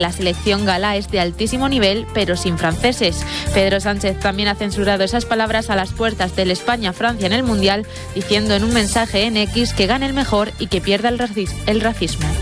La selección gala es de altísimo nivel, pero sin franceses. Pedro Sánchez también ha censurado esas palabras a las puertas del España-Francia en el Mundial, diciendo en un mensaje en X que gane el mejor y que pierda el racismo.